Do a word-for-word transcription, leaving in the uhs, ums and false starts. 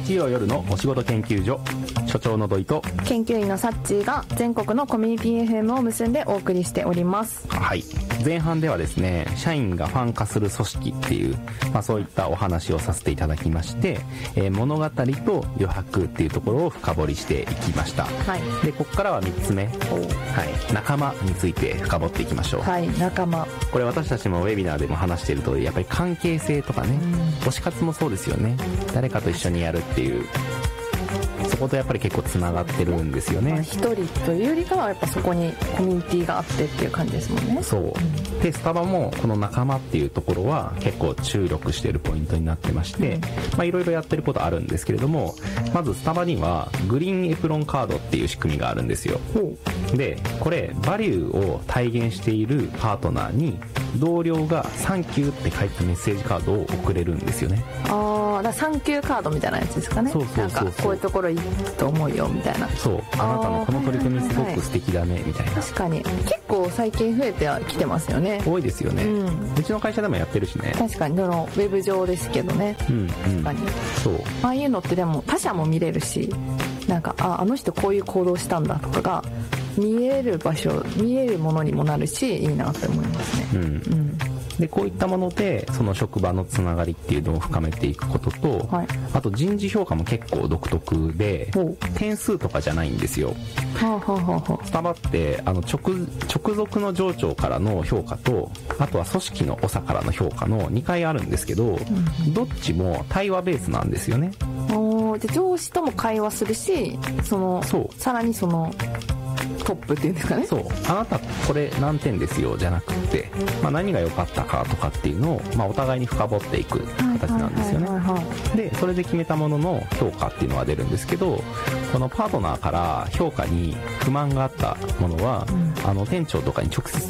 日曜夜のお仕事研究所、所長の土井と研究員のサッチーが全国のコミュニティ エフエム を結んでお送りしております。 はい、前半ではですね、社員がファン化する組織っていう、まあ、そういったお話をさせていただきまして、えー、物語と余白っていうところを深掘りしていきました。はい、でここからはみっつめ、はい、仲間について深掘っていきましょう。 はい、仲間。 これ私たちもウェビナーでも話している通り、やっぱり関係性とかね、推し活もそうですよね。誰かと一緒にやるっていう、そことやっぱり結構つながってるんですよね。 一人というよりかはやっぱそこにコミュニティがあってっていう感じですもんね。 そう、うん、でスタバもこの仲間っていうところは結構注力しているポイントになってまして、うん、まあいろいろやってることあるんですけれども、まずスタバにはグリーンエプロンカードっていう仕組みがあるんですよ。でこれバリューを体現しているパートナーに同僚がサンキューって書いたメッセージカードを送れるんですよね。 ああ、だからサンキューカードみたいなやつですかね。 そうそうそうそう。 なんかこういうところいいと思うよみたいな。 そう、あなたのこの取り組みすごく素敵だねみたいな。 確かに結構最近増えてきてますよね。 多いですよね、うん、うちの会社でもやってるしね。 確かにそのウェブ上ですけどね、うん、うん、確かにそうああいうのってでも他社も見れるし、なんか あ, あの人こういう行動したんだとかが見える場所、見えるものにもなるし、いいなって思いますね。うん、うん、 でこういったものでその職場のつながりっていうのを深めていくことと、はい、あと人事評価も結構独特で点数とかじゃないんですよ。はあはあはあ、スタバってあの 直, 直属の上長からの評価と、あとは組織の長からの評価のにかいあるんですけど、うん、どっちも対話ベースなんですよね。 おで上司とも会話するし、そのそうさらにそのトップっていうんですかね。 そう、あなたこれ何点ですよじゃなくて、まあ、何が良かったかとかっていうのを、まあ、お互いに深掘っていく形なんですよね。でそれで決めたものの評価っていうのが出るんですけど、このパートナーから評価に不満があったものは、うん、あの店長とかに直接